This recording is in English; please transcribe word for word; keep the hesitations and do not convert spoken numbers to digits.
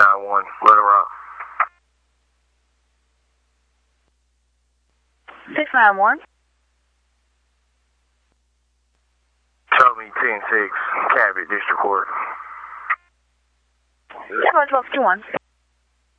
nine one, Little Rock. six nine one. Show me ten six, Cabot District Court. twelve fifty-one.